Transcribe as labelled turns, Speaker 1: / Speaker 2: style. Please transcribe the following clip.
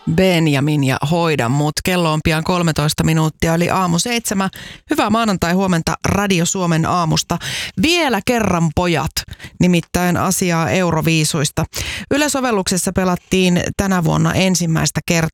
Speaker 1: Benjamin ja Hoida mut. Kello on pian 13 minuuttia, eli 6:07. Hyvää maanantai-huomenta Radio Suomen aamusta. Vielä kerran pojat, nimittäin asiaa Euroviisuista. Yle-sovelluksessa pelattiin tänä vuonna ensimmäistä kertaa